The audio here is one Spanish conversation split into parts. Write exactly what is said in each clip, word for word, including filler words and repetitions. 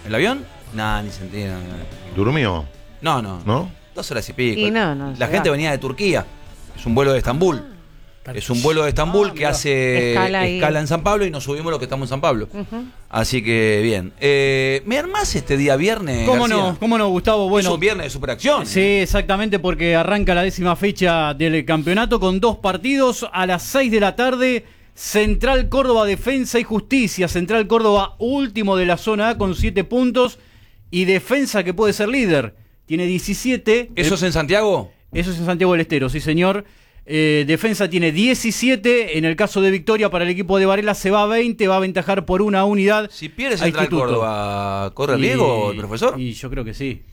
¿El avión? Nah, ni sentido. No, no. ¿Durmió? No, no. ¿No? Dos horas y pico. Y no, no, La gente va. venía de Turquía. Es un vuelo de Estambul. Es un vuelo de Estambul Ah, que mirá. hace Escala escala, ahí. en San Pablo y nos subimos los que estamos en San Pablo. Ujú. Así que bien. Eh, ¿Me armás este día viernes? ¿Cómo García? no? ¿Cómo no, Gustavo? Bueno, es un viernes de superacción. sí, exactamente, porque arranca la décima fecha del campeonato con dos partidos a las seis de la tarde. Central Córdoba, Defensa y Justicia. Central Córdoba, último de la zona A con siete puntos. Y Defensa, que puede ser líder, tiene diecisiete. ¿Eso es en Santiago? Eso es en Santiago del Estero, sí señor. Eh, Defensa tiene diecisiete. En el caso de victoria para el equipo de Varela se va a veinte. Va a aventajar por una unidad. Si pierde a Central Instituto. Córdoba, ¿corre Y- riesgo el profesor? Y yo creo que sí.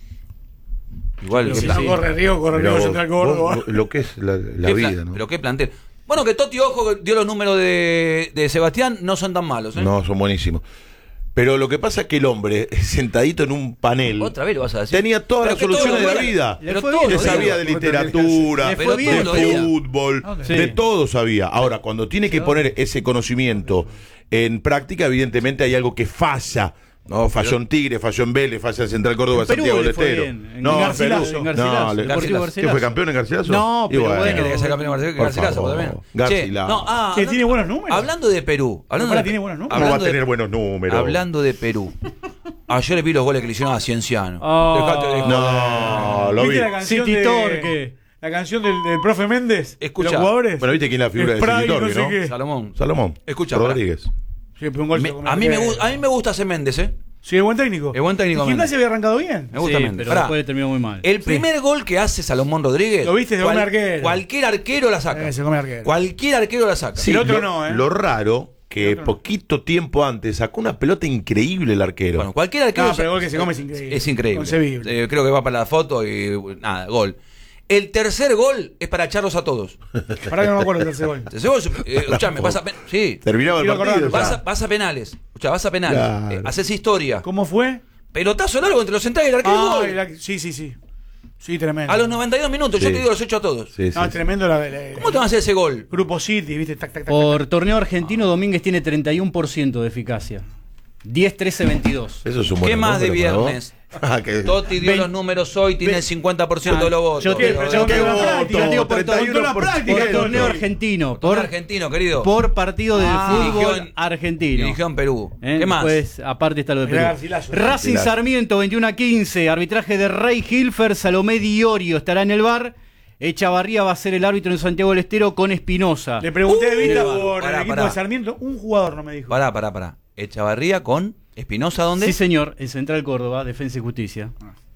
Igual creo que que plan- sí. No corre Río, corre Pero Río Central Córdoba. vos- lo que es la, la qué vida, plan- ¿no? Pero qué plantel. Bueno, que Toti Ojo dio los números de, de Sebastián, no son tan malos, ¿eh? No, son buenísimos. Pero lo que pasa es que el hombre, sentadito en un panel, Otra vez lo vas a decir. tenía todas Pero las que todos soluciones de los la días- vida. Le Pero fue todos bien, Le los le sabía días. de literatura, Le fue de bien los días. fútbol, Sí. de todo sabía. Ahora, cuando tiene que poner ese conocimiento en práctica, evidentemente hay algo que falla. No, falló en Tigre, falló en Vélez, falló en Central Córdoba, En Perú Santiago del le fue Estero. bien, en No, en Garcilaso, Perú. en Garcilaso, No, le- Deportivo ¿Qué Garcilaso. fue campeón en Garcilaso? No, Y pero bueno. bueno. Tiene que ser campeón de Por Garcilaso favor. también. Garcilaso. Che, no, ah, Que hablando- tiene buenos números. Hablando de Perú. Hablando Ahora de, tiene buenos números. ¿Cómo va a hablando de- tener buenos números? Hablando de Perú. Ayer le vi los goles que le hicieron a Cienciano. Ah. Dejate de joder. No, lo vi. ¿Viste la canción City de- Torque. La canción del, del profe Méndez? Escucha. ¿De los jugadores? Bueno, viste quién es la figura de Spray, City Torque, no sé ¿no? qué. Salomón. Salomón. Escucha, Rodríguez. Sí, pero un gol Me- se come a, mí me, que- gu- a mí me gusta ese Méndez, ¿eh? Sí, es buen técnico. Es buen técnico, ¿Y Gimnasia Méndez. había arrancado bien? Me gusta Sí, Méndez. pero Pará, después terminó muy mal. el primer gol que hace Salomón Rodríguez. Lo viste, se come arquero. Cualquier arquero la saca. Eh, se come arquero. Cualquier arquero la saca. El otro lo, no, ¿eh? Lo raro que El otro no. poquito tiempo antes sacó una pelota increíble el arquero. Bueno, cualquier arquero. No, pero el gol que se come es increíble. Es increíble. Concebible. Eh, creo que va para la foto y nada, gol. El tercer gol es para echarlos a todos. Pará que no me acuerdo del tercer gol. El tercer gol, eh, escuchame, vas a pen- sí, Terminaba el Quiero partido. acordar, vas ya. a, vas a penales. Escuchá, vas a penales. Claro. Eh, haces historia. ¿Cómo fue? Pelotazo largo entre los centrales y el arquero. Ah, gol. la- sí, sí, sí. Sí, tremendo. A los noventa y dos minutos, yo Sí. te digo, los echo a todos. Sí, sí, No, es sí. tremendo la, la- ¿Cómo te van a hacer ese gol? Grupo City, ¿viste? Tac, tac, tac, Por torneo argentino, Domínguez tiene treinta y uno por ciento de eficacia. diez, trece, veintidós. Eso es un ¿Qué buen más de número para viernes? vos. Ah, que- Totti dio Ve- los números hoy, tiene el cincuenta por ciento de los votos. Yo te, Pero yo yo te tengo digo la por práctica, torneo, digo, por, treinta y uno por- por por ciento. torneo argentino, Por por, argentino, querido. por partido de Ah. fútbol Dirigió en- argentino. Dirigió en Perú. ¿Eh? ¿Qué más? Después, aparte está lo de Mirá, Perú. Garcilaso. Racing Garcilaso. Sarmiento, veintiuno a quince. Arbitraje de Rey Hilfer, Salomé Diorio estará en el bar. Echavarría va a ser el árbitro en Santiago del Estero con Espinosa. Le pregunté de vista Uh, por pará, el equipo pará. de Sarmiento. Un jugador no me dijo. Pará, pará, pará. Echavarría con Espinosa, ¿dónde? Sí, señor, en Central Córdoba, Defensa y Justicia.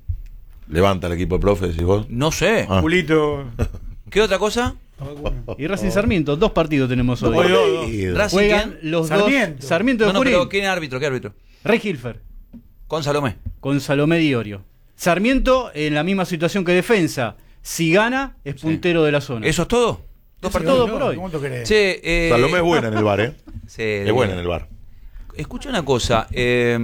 Levanta el equipo de profe, decís vos. No sé. Ah. Julito. ¿Qué otra cosa? Y Racing Sarmiento, dos partidos tenemos hoy. Hoy dos, dos. Sí. Racing, Juegan ¿quién? los Sarmiento. dos. Sarmiento de No, no, Junín. pero ¿quién es árbitro? ¿Qué árbitro? Rey Hilfer, Con Salomé. con Salomé Diorio. Sarmiento en la misma situación que Defensa. Si gana, es puntero de la zona. ¿Eso es todo? ¿Dos Ese partidos? todo gol, por hoy. ¿Cómo te querés? Che, eh, Salomé es buena en el bar, ¿eh? sí, Es buena en el bar. Escucha una cosa. eh,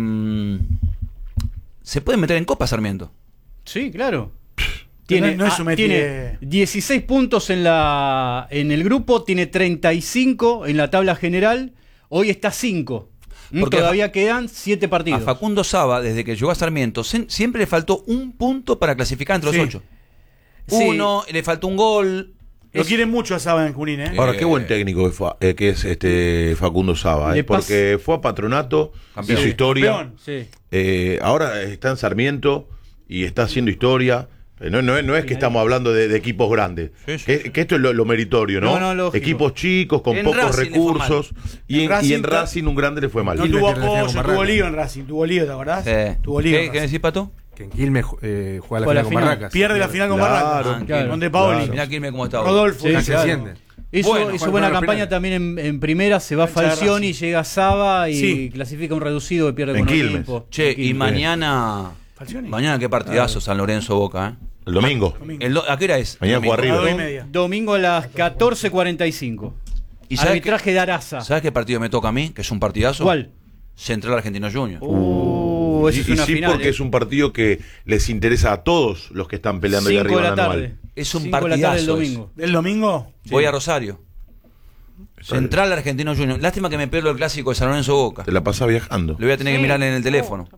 ¿Se puede meter en Copa Sarmiento? Sí, claro. Tiene, no es ah, su métier. tiene dieciséis puntos en, la, en el grupo, tiene treinta y cinco en la tabla general. Hoy está cinco. Mm, Porque Todavía a- quedan siete partidos. A Facundo Saba, desde que llegó a Sarmiento, se- siempre le faltó un punto para clasificar entre los Sí. ocho. Sí. Uno, le faltó un gol. Lo es- quieren mucho a Saba en Junín, ¿eh? Ahora, Eh, qué buen técnico que, fue, eh, que es este Facundo Saba, Le eh, porque fue a Patronato, Campeón. hizo historia. Campeón. Sí. Eh, ahora está en Sarmiento y está haciendo historia. Eh, No, no, es- no es que estamos hablando de, de equipos grandes, Sí, sí, que, sí. que esto es lo, lo meritorio, ¿no? No, no, lógico. Equipos chicos, con En pocos Racing le fue recursos, y en, En Racing y en ta- Racing un grande le fue mal. No Quilmes tuvo que le decía apoyo, con tuvo Barracas. lío en Racing. Tuvo lío, ¿te acordás? Sí. Tuvo lío. en ¿Qué, ¿Qué Racing. decís, Pato? Que en Quilmes eh, juega la Juega la final con final. Barracas. Pierde la final con Claro, Barracas. claro. Donde Paoli. Claro. Mirá quién me cómo está. Rodolfo. Sí, Casi claro. asciende. Hizo, Bueno, hizo Juan buena Pablo campaña Pineda. también en, en primera. Se va Cancha de Falcioni, Racing. llega Saba y Sí. clasifica un reducido y pierde En con Quilmes. Olimpo. Che, En y Quilmes. mañana. Falcioni. Mañana qué partidazo San Lorenzo Boca, ¿eh? El domingo. Domingo. El do- ¿A qué hora es? Mañana Domingo. juega A River. dos y media. Domingo a las catorce cuarenta y cinco. ¿Y sabes Arbitraje de Araza. qué, ¿sabes qué partido me toca a mí? Que es un partidazo. ¿Cuál? Central Argentino Junior. Uh, Y, esa es y una sí, final. porque eh. es un partido que les interesa a todos los que están peleando ahí Cinco arriba de en la la tarde. anual. Es un Cinco de la tarde partidazo el ese. domingo. ¿Del domingo? Voy a Rosario. Central Argentino Junior. Lástima que me pierdo el clásico de San Lorenzo Boca. Te la pasás viajando. Lo voy a tener que Sí. mirar en el teléfono.